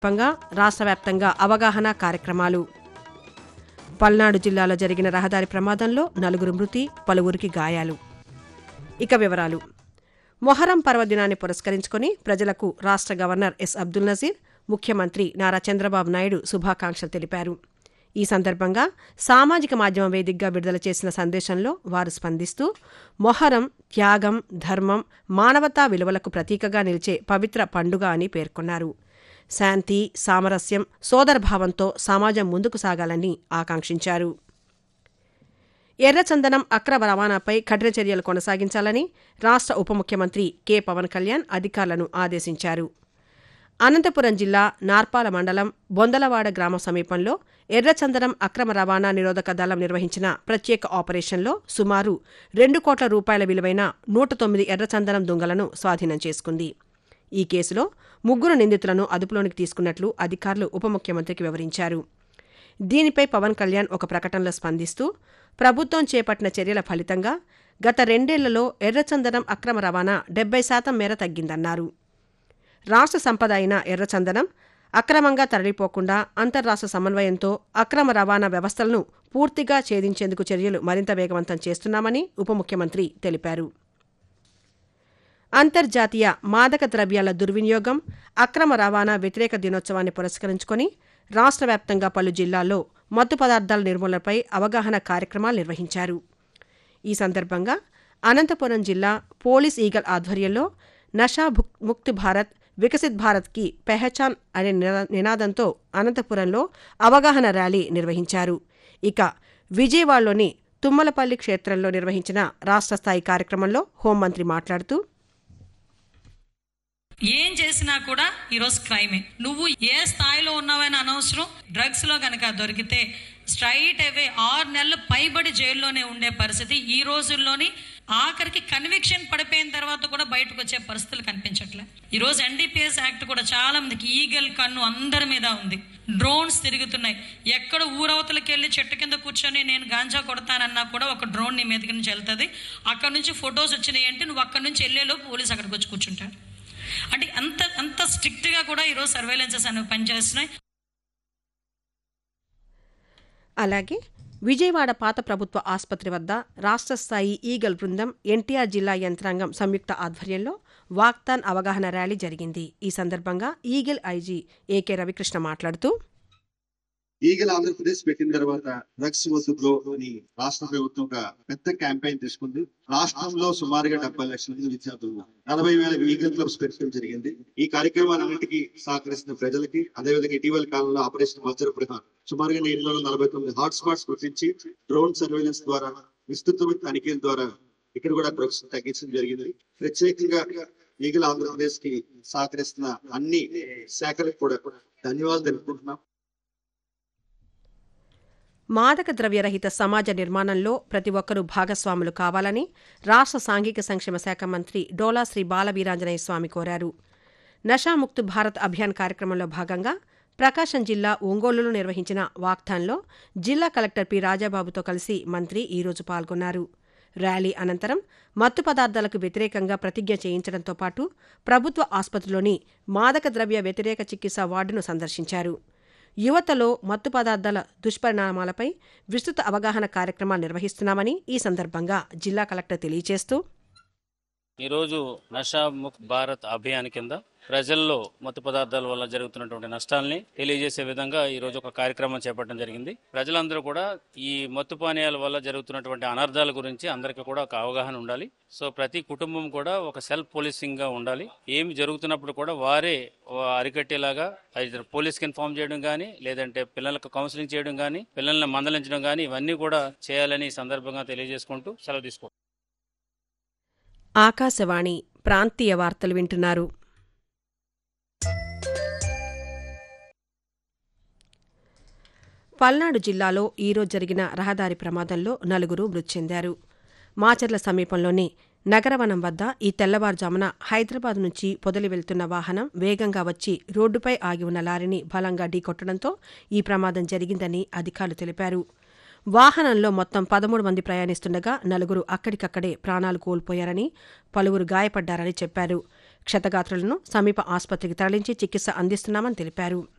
రాష్ట్ర వ్యాప్తంగా అవగాహన కార్యక్రమాలు. పల్నాడు జిల్లాలో జరిగిన రహదారి ప్రమాదంలో 4 మృతి, పలువురికి గాయాలు. ఇక వివరాలు. మొహరం పర్వదినాన్ని పురస్కరించుకుని ప్రజలకు రాష్ట్ర గవర్నర్ ఎస్ అబ్దుల్ నజీర్, ముఖ్యమంత్రి నారా చంద్రబాబు నాయుడు శుభాకాంక్షలు తెలిపారు. ఈ సందర్భంగా సామాజిక మాధ్యమం వేదికగా విడుదల చేసిన సందేశంలో వారు స్పందిస్తూ, మొహరం త్యాగం, ధర్మం, మానవతా విలువలకు ప్రతీకగా నిలిచే పవిత్ర పండుగ అని పేర్కొన్నారు. శాంతి, సామరస్యం, సోదరభావంతో సమాజం ముందుకు సాగాలని ఆకాంక్షించారు. ఎర్రచందనం అక్రమ రవాణాపై కఠిన చర్యలు కొనసాగించాలని రాష్ట్ర ఉప ముఖ్యమంత్రి కె పవన్ కళ్యాణ్ అధికారులను ఆదేశించారు. అనంతపురం జిల్లా నార్పాల మండలం బొందలవాడ గ్రామ సమీపంలో ఎర్రచందనం అక్రమ రవాణా నిరోధక దళం నిర్వహించిన ప్రత్యేక ఆపరేషన్లో సుమారు 2 కోట్ల రూపాయల విలువైన 109 ఎర్రచందనం దుంగలను స్వాధీనం చేసుకుంది. ఈ కేసులో 3 నిందితులను అదుపులోనికి తీసుకున్నట్లు అధికారులు ఉప ముఖ్యమంత్రికి వివరించారు. దీనిపై పవన్ కళ్యాణ్ ఒక ప్రకటనలో స్పందిస్తూ, ప్రభుత్వం చేపట్టిన చర్యల ఫలితంగా గత 2 ఏళ్లలో ఎర్రచందనం అక్రమ రవాణా 70% మేర తగ్గిందన్నారు. రాష్ట్ర సంపద అయిన ఎర్రచందనం అక్రమంగా తరలిపోకుండా అంతర్రాష్ట్ర సమన్వయంతో అక్రమ రవాణా వ్యవస్థలను పూర్తిగా ఛేదించేందుకు చర్యలు మరింత వేగవంతం చేస్తున్నామని ఉప ముఖ్యమంత్రి తెలిపారు. అంతర్జాతీయ మాదక ద్రవ్యాల దుర్వినియోగం, అక్రమ రవాణా వ్యతిరేక దినోత్సవాన్ని పురస్కరించుకొని రాష్ట్ర వ్యాప్తంగా పలు జిల్లాల్లో మత్తు పదార్థాల నిర్మూలనపై అవగాహన కార్యక్రమాలు నిర్వహించారు. ఈ సందర్భంగా అనంతపురం జిల్లా పోలీస్ ఈగల్ ఆధ్వర్యంలో నషా ముక్త్ భారత్, వికసిత్ భారత్కి పెహచాన్ అనే నినాదంతో అనంతపురంలో అవగాహన ర్యాలీ నిర్వహించారు. ఇక విజయవాడలోని తుమ్మలపల్లి క్షేత్రంలో నిర్వహించిన రాష్ట్ర స్థాయి కార్యక్రమంలో హోంమంత్రి మాట్లాడుతూ, ఏం చేసినా కూడా ఈరోజు క్రైమే. నువ్వు ఏ స్థాయిలో ఉన్నావని అనవసరం. డ్రగ్స్ లో కనుక దొరికితే స్ట్రైట్ అవే 6 నెలలు పైబడి జైల్లోనే ఉండే పరిస్థితి ఈ రోజుల్లోని. ఆఖరికి కన్విక్షన్ పడిపోయిన తర్వాత కూడా బయటకు వచ్చే పరిస్థితులు కనిపించట్లే. ఈ రోజు NDPS యాక్ట్ కూడా చాలా మందికి ఈగల్ కన్ను అందరి మీద ఉంది. డ్రోన్స్ తిరుగుతున్నాయి. ఎక్కడ ఊరవతలకి వెళ్ళి చెట్టు కింద కూర్చొని నేను గాంజా కొడతానన్నా కూడా ఒక డ్రోన్ నీ మీదకి నుంచి వెళ్తుంది. అక్కడ నుంచి ఫొటోస్ వచ్చినాయి అంటే నువ్వు అక్కడ నుంచి వెళ్ళేలో పోలీసు అక్కడికి వచ్చి కూర్చుంటాడు. అంటే అంత స్ట్రిక్ట్ గా కూడా ఈరోజు సర్వేలెన్సెస్ అనేవి పనిచేస్తున్నాయి. అలాగే విజయవాడ పాత ప్రభుత్వ ఆసుపత్రి వద్ద రాష్ట్ర స్థాయి ఈగల్ బృందం, ఎన్టీఆర్ జిల్లా యంత్రాంగం సంయుక్త ఆధ్వర్యంలో వాక్థాన్ అవగాహన ర్యాలీ జరిగింది. ఈ సందర్భంగా ఈగల్ ఐజీ ఏకే రవికృష్ణ మాట్లాడుతూ, ఈగల్ ఆంధ్రప్రదేశ్ పెట్టిన తర్వాత డ్రగ్స్ వద్దు అని రాష్ట్ర ప్రభుత్వం ఒక పెద్ద క్యాంపెయిన్ తీసుకుంది. రాష్ట్రంలో సుమారుగా 70 లక్షల మంది విద్యార్థులు 40,000 ఈగల్ క్లబ్స్ పెట్టడం జరిగింది. ఈ కార్యక్రమాలన్నింటికి సహకరిస్తున్న ప్రజలకి, అదేవిధంగా ఇటీవల కాలంలో ఆపరేషన్ వజ్రప్రహార్ సుమారుగా 749 హాట్ స్పాట్స్ గుర్తించి డ్రోన్ సర్వేలెన్స్ ద్వారా, విస్తృతమైన తనిఖీల ద్వారా ఇక్కడ కూడా డ్రగ్స్ తగ్గించడం జరిగింది. ప్రత్యేకంగా ఈగల్ ఆంధ్రప్రదేశ్ కి సహకరిస్తున్న అన్ని శాఖలకు కూడా ధన్యవాదాలు తెలుపుకుంటున్నాం. మాదక ద్రవ్యరహిత సమాజ నిర్మాణంలో ప్రతి ఒక్కరూ భాగస్వాములు కావాలని రాష్ట్ర సాంఘిక సంక్షేమ శాఖ మంత్రి డోలా శ్రీ బాలవీరాంజనేయ స్వామి కోరారు. నషాముక్త్ భారత్ అభియాన్ కార్యక్రమంలో భాగంగా ప్రకాశం జిల్లా ఒంగోలులో నిర్వహించిన వాక్థాన్లో జిల్లా కలెక్టర్ పి రాజాబాబుతో కలిసి మంత్రి ఈరోజు పాల్గొన్నారు. ర్యాలీ అనంతరం మత్తు పదార్థాలకు వ్యతిరేకంగా ప్రతిజ్ఞ చేయించడంతో పాటు ప్రభుత్వ ఆసుపత్రిలోని మాదక ద్రవ్య వ్యతిరేక చికిత్స వార్డును సందర్శించారు. యువతలో మత్తు పదార్థాల దుష్పరిణామాలపై విస్తృత అవగాహన కార్యక్రమాలు నిర్వహిస్తున్నామని ఈ సందర్భంగా జిల్లా కలెక్టర్ తెలియజేస్తూ, ఈరోజు నషా ముక్త్ భారత్ అభియాన్ కింద ప్రజల్లో మత్తు పదార్థాల వల్ల జరుగుతున్నటువంటి నష్టాలని తెలియజేసే విధంగా ఈ రోజు ఒక కార్యక్రమం చేపట్టడం జరిగింది. ప్రజలందరూ కూడా ఈ మత్తు పానీయాల వల్ల జరుగుతున్నటువంటి అనర్థాల గురించి అందరికీ కూడా ఒక అవగాహన ఉండాలి. సో ప్రతి కుటుంబం కూడా ఒక సెల్ఫ్ పోలీసింగ్ గా ఉండాలి. ఏమి జరుగుతున్నప్పుడు కూడా వారే అరికట్టేలాగా పోలీస్కి ఇన్ఫార్మ్ చేయడం కానీ, లేదంటే పిల్లలకు కౌన్సిలింగ్ చేయడం కానీ, పిల్లల్ని మందలించడం కానీ, ఇవన్నీ కూడా చేయాలని ఈ సందర్భంగా తెలియజేసుకుంటూ సెలవు తీసుకుంటాం. ఆకాశవాణి ప్రాంతీయ వార్తలు వింటున్నారు. పల్నాడు జిల్లాలో ఈరోజు జరిగిన రహదారి ప్రమాదంలో 4 మృతి చెందారు. మాచర్ల సమీపంలోని నగరవనం వద్ద ఈ తెల్లవారుజామున హైదరాబాద్ నుంచి పొదలి వెళ్తున్న వాహనం వేగంగా వచ్చి రోడ్డుపై ఆగి ఉన్న లారీని బలంగా ఢీకొట్టడంతో ఈ ప్రమాదం జరిగిందని అధికారులు తెలిపారు. వాహనంలో మొత్తం 13 మంది ప్రయాణిస్తుండగా 4 అక్కడికక్కడే ప్రాణాలు కోల్పోయారని, పలువురు గాయపడ్డారని చెప్పారు. క్షతగాత్రులను సమీప ఆసుపత్రికి తరలించి చికిత్స అందిస్తున్నామని తెలిపారు.